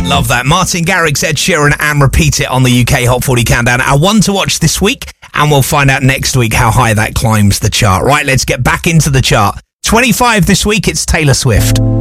Love that. Martin Garrix, Ed Sheeran, and Repeat It on the UK Hot 40 Countdown. Our one to watch this week, and we'll find out next week how high that climbs the chart. Right, let's get back into the chart. 25 this week, it's Taylor Swift.